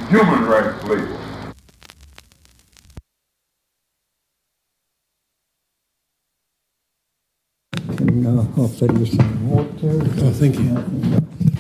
human rights label. Can offer you some water. Oh, thank you.